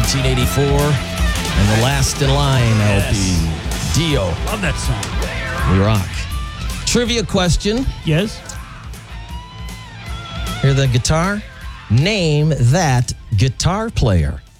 1984, and the Last in Line LP. Dio. Love that song. We rock. Trivia question. Yes. Hear the guitar? Name that guitar player.